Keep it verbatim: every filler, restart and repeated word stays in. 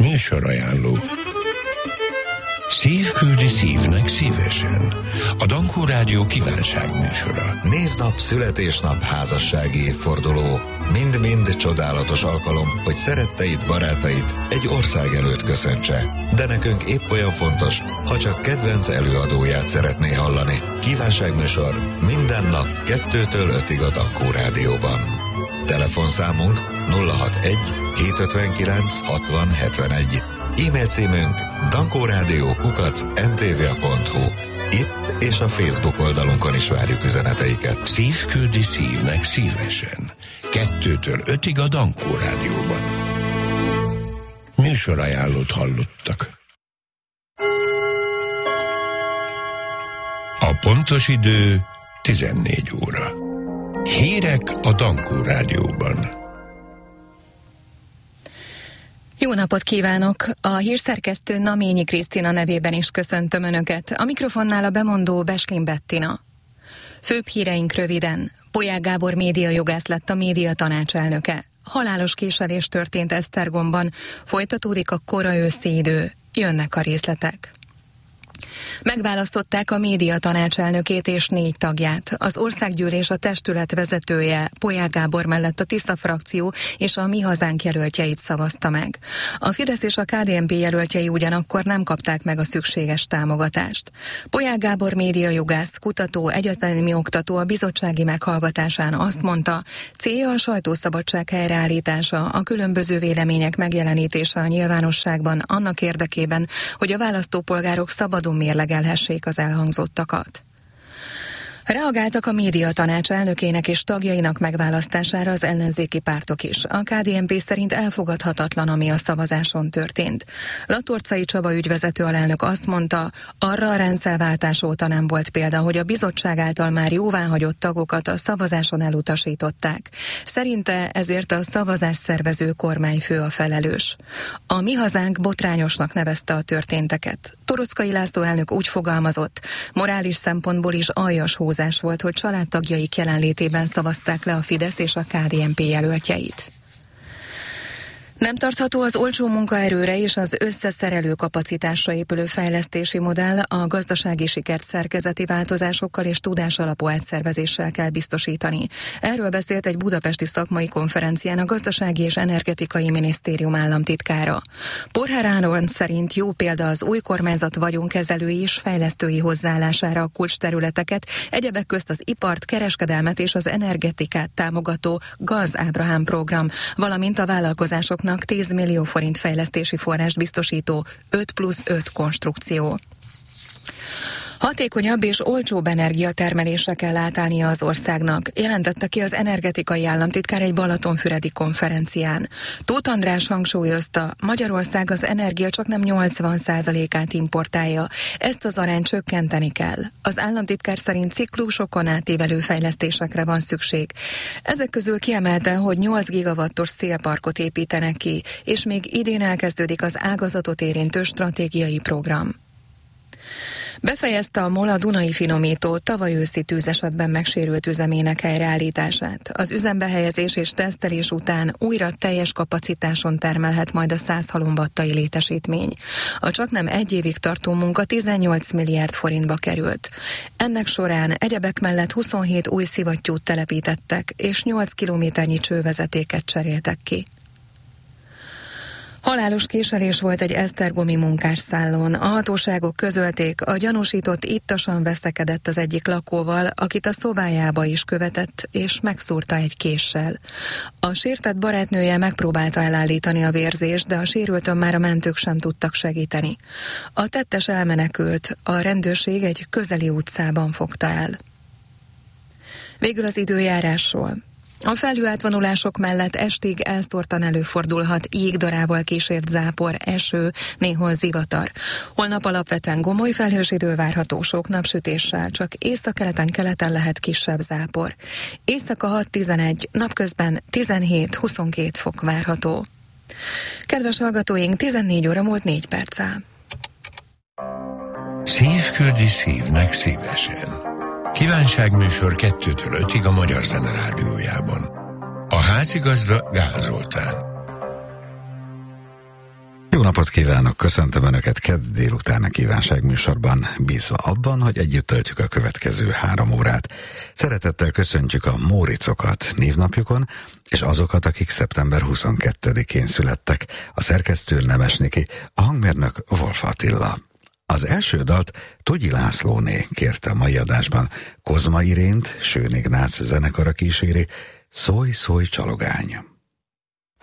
Műsorajánló. Szív küldi szívnek szívesen. A Dankó Rádió kívánságműsora. Névnap, születésnap, házassági évforduló. Mind-mind csodálatos alkalom, hogy szeretteid, barátait egy ország előtt köszöntse. De nekünk épp olyan fontos, ha csak kedvenc előadóját szeretné hallani. Kívánságműsor minden nap kettőtől ötig a Dankó Rádióban. Telefonszámunk nulla hatvanegy hétszázötvenkilenc hatvan hetvenegy. E-mail címünk dankórádió kukac em té vé pont hu. Itt és a Facebook oldalunkon is várjuk üzeneteiket. Szív küldi szívnek szívesen. Kettőtől ötig a Dankó Rádióban. Műsorajánlót hallottak. A pontos idő tizennégy óra. Hírek a Dankó Rádióban. Jó napot kívánok! A hírszerkesztő Naményi Krisztina nevében is köszöntöm Önöket. A mikrofonnál a bemondó Beslin Bettina. Főbb híreink röviden. Polyák Gábor médiajogász lett a média tanácselnöke. Halálos késelés történt Esztergomban. Folytatódik a kora őszi idő. Jönnek a részletek. Megválasztották a média tanácselnökét és négy tagját. Az országgyűlés a testület vezetője, Polyák Gábor mellett a Tisza frakció és a Mi Hazánk jelöltjeit szavazta meg. A Fidesz és a ká dé en pé jelöltjei ugyanakkor nem kapták meg a szükséges támogatást. Polyák Gábor médiajogász, kutató, egyetemi oktató a bizottsági meghallgatásán azt mondta, célja a sajtószabadság helyreállítása, a különböző vélemények megjelenítése a nyilvánosságban annak érdekében, hogy a választópolgárok szabadon mérlegelhessék az elhangzottakat. Reagáltak a média tanács elnökének és tagjainak megválasztására az ellenzéki pártok is. A ká dé en pé szerint elfogadhatatlan, ami a szavazáson történt. Latorcai Csaba ügyvezető alelnök azt mondta, arra a rendszerváltás óta nem volt példa, hogy a bizottság által már jóváhagyott tagokat a szavazáson elutasították. Szerinte ezért a szavazás szervező kormányfő a felelős. A Mi Hazánk botrányosnak nevezte a történteket. Toroczkai László elnök úgy fogalmazott, morális szempontból is aljas húzás volt, hogy családtagjaik jelenlétében szavazták le a Fidesz és a ká dé en pé jelöltjeit. Nem tartható az olcsó munkaerőre és az összeszerelő kapacitásra épülő fejlesztési modell, a gazdasági sikert szerkezeti változásokkal és tudásalapú átszervezéssel kell biztosítani. Erről beszélt egy budapesti szakmai konferencián a Gazdasági és Energetikai Minisztérium államtitkára. Porhár Áron szerint jó példa az új kormányzat vagyonkezelői és fejlesztői hozzáállására a kulcsterületeket, egyebek közt az ipart, kereskedelmet és az energetikát támogató Gaz Ábrahám program, valamint a vállalkozásoknak tíz millió forint fejlesztési forrást biztosító öt plusz öt konstrukció. Hatékonyabb és olcsóbb energiatermelésre kell átállnia az országnak, jelentette ki az energetikai államtitkár egy balatonfüredi konferencián. Tóth András hangsúlyozta, Magyarország az energia csaknem nyolcvan százalékát importálja. Ezt az arányt csökkenteni kell. Az államtitkár szerint ciklusokon átívelő fejlesztésekre van szükség. Ezek közül kiemelte, hogy nyolc gigawattos szélparkot építenek ki, és még idén elkezdődik az ágazatot érintő stratégiai program. Befejezte a MOL a Dunai Finomító tavaly őszi tűzesetben megsérült üzemének helyreállítását. Az üzembe helyezés és tesztelés után újra teljes kapacitáson termelhet majd a száz halombattai létesítmény. A csaknem egy évig tartó munka tizennyolc milliárd forintba került. Ennek során egyebek mellett huszonhét új szivattyút telepítettek, és nyolc kilométernyi csővezetéket cseréltek ki. Halálos késelés volt egy esztergomi munkásszállón. A hatóságok közölték, a gyanúsított ittasan veszekedett az egyik lakóval, akit a szobájába is követett, és megszúrta egy késsel. A sértett barátnője megpróbálta elállítani a vérzést, de a sérültön már a mentők sem tudtak segíteni. A tettes elmenekült, a rendőrség egy közeli utcában fogta el. Végül az időjárásról. A felhőátvonulások mellett estig elszórtan előfordulhat jégdarával kísért zápor, eső, néhol zivatar. Holnap alapvetően gomoly felhős idő várható sok napsütéssel, csak északkeleten-keleten lehet kisebb zápor. Éjszaka hat-tizenegy, napközben tizenhét-huszonkét fok várható. Kedves hallgatóink, tizennégy óra múlt négy perccel. Szív küldi szívnek szívesen. Kívánságműsor kettőtől ötig a Magyar Zene Rádiójában. A házigazda Gál Zoltán. Jó Jó napot kívánok, köszöntöm Önöket kedd délutáni kívánságműsorban, bízva abban, hogy együtt töltjük a következő három órát. Szeretettel köszöntjük a Móricokat névnapjukon, és azokat, akik szeptember huszonkettedikén születtek, a szerkesztő Nemes Niki, a hangmérnök Wolf Attila. Az első dalt Tugyi Lászlóné kérte a mai adásban, Kozma Irént, Schön Ignác zenekara kíséri, Szólj, szólj csalogány.